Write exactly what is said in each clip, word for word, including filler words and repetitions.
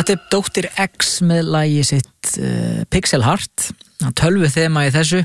Þetta er Dóttir X með lagi sitt uh, Pixel Heart, tölvu þema í þessu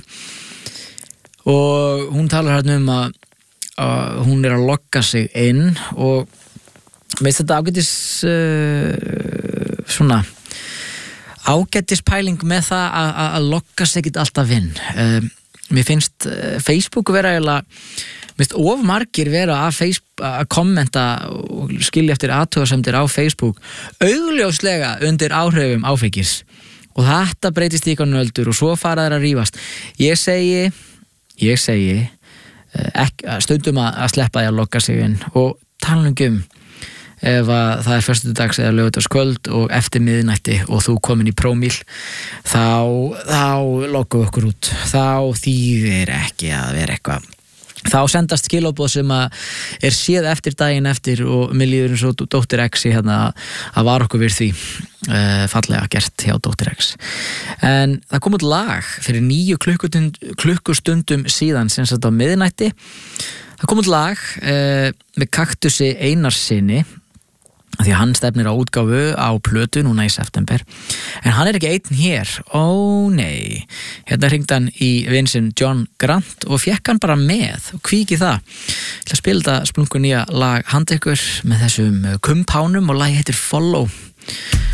og hún talar hérna um að, að hún er að logga sig inn og veist þetta ágætis uh, svona ágætis pæling með það að, að logga sig ekkert alltaf inn. Uh, mér finnst uh, Facebook vera eiginlega Mist of margir vera að, Facebook, að kommenta og skilja eftir athugasemdir á Facebook augljóslega undir áhrifum áfengis og þetta breytist í einhvern öldur og svo fara þær að rífast. Ég segi, ég segi ekki, stundum að, að sleppa því að logga sig inn og tala um ef að það er föstudags eða laugardagskvöld og eftir miðnætti og þú komin í prómíl þá, þá loggum við okkur út. Þá þýðir ekki að vera eitthvað þá sendast skilabóð sem að er séð eftir daginn eftir og mér líður eins og Dóttir X hérna að var okkur við því uh, fallega gert hjá Dóttir X. En það kom út lag fyrir níu klukkustund, klukkustundum síðan sem sagt á miðnætti. Það kom út lag uh, með Kaktusi Einarssyni því að hann stefnir á útgáfu á plötu núna í september en hann er ekki einn hér, ó nei hérna hringdi hann í vinsinn John Grant og fekk hann bara með og hví ekki það til að spila þetta splungu nýja lag handa ykkur með þessum kumpánum og lagi heitir Follow.